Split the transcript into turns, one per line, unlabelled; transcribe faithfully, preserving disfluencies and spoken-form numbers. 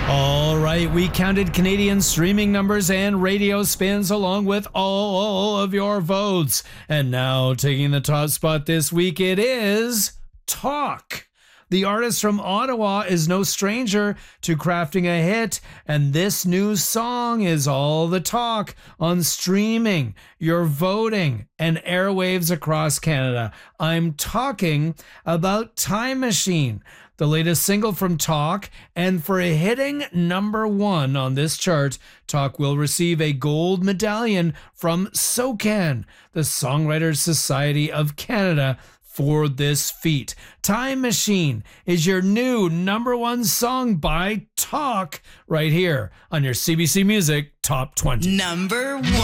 All right, we counted Canadian streaming numbers and radio spins along with all of your votes. And now taking the top spot this week, it is Talk. The artist from Ottawa is no stranger to crafting a hit, and this new song is all the talk on streaming, your voting, and airwaves across Canada. I'm talking about Time Machine, the latest single from Talk, and for hitting number one on this chart, Talk will receive a gold medallion from SOCAN, the Songwriters Society of Canada, for this feat. Time Machine is your new number one song by Talk right here on your C B C Music Top twenty.
Number one.